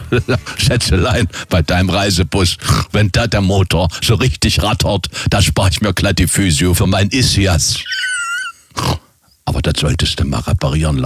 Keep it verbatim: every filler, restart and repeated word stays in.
Schätzelein, bei deinem Reisebus, wenn da der Motor so richtig rattert, da spare ich mir glatt die Physio für mein Ischias. Aber das solltest du mal reparieren lassen.